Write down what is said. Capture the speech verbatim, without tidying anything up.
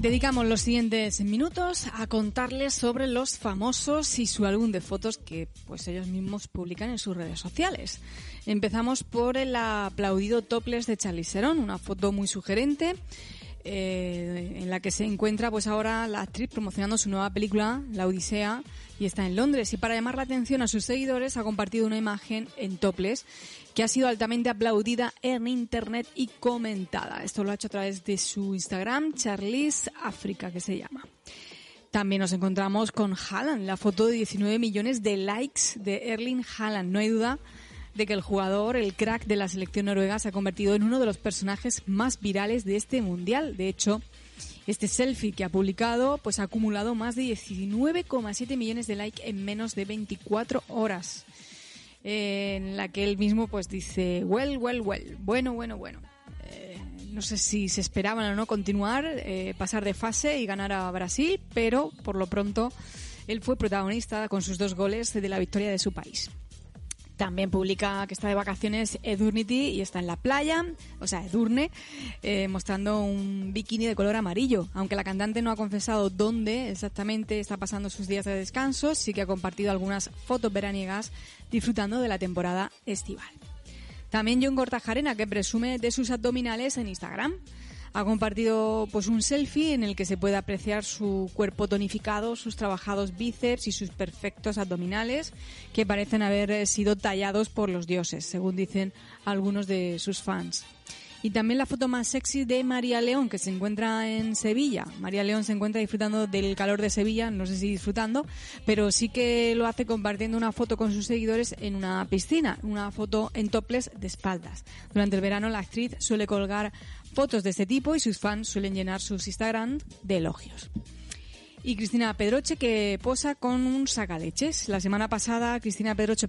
Dedicamos los siguientes minutos a contarles sobre los famosos y su álbum de fotos que pues ellos mismos publican en sus redes sociales. Empezamos por el aplaudido topless de Charlize Theron, una foto muy sugerente eh, en la que se encuentra pues ahora la actriz promocionando su nueva película, La Odisea, y está en Londres. Y para llamar la atención a sus seguidores ha compartido una imagen en topless que ha sido altamente aplaudida en internet y comentada. Esto lo ha hecho a través de su Instagram, Charlize Africa, que se llama. También nos encontramos con Haaland, la foto de diecinueve millones de likes de Erling Haaland. No hay duda de que el jugador, el crack de la selección noruega, se ha convertido en uno de los personajes más virales de este mundial. De hecho, este selfie que ha publicado pues ha acumulado más de diecinueve coma siete millones de likes en menos de veinticuatro horas. En la que él mismo pues dice well, well, well, bueno, bueno, bueno. Eh, no sé si se esperaban o no continuar, eh, pasar de fase y ganar a Brasil, pero por lo pronto él fue protagonista con sus dos goles de la victoria de su país. También publica que está de vacaciones Edurnity y está en la playa, o sea, Edurne, eh, mostrando un bikini de color amarillo. Aunque la cantante no ha confesado dónde exactamente está pasando sus días de descanso, sí que ha compartido algunas fotos veraniegas disfrutando de la temporada estival. También Jon Kortajarena, que presume de sus abdominales en Instagram. Ha compartido pues un selfie en el que se puede apreciar su cuerpo tonificado, sus trabajados bíceps y sus perfectos abdominales que parecen haber sido tallados por los dioses, según dicen algunos de sus fans. Y también la foto más sexy de María León, que se encuentra en Sevilla. María León se encuentra disfrutando del calor de Sevilla, no sé si disfrutando, pero sí que lo hace compartiendo una foto con sus seguidores en una piscina, una foto en topless de espaldas. Durante el verano la actriz suele colgar fotos de este tipo y sus fans suelen llenar sus Instagram de elogios. Y Cristina Pedroche, que posa con un sacaleches. La semana pasada Cristina Pedroche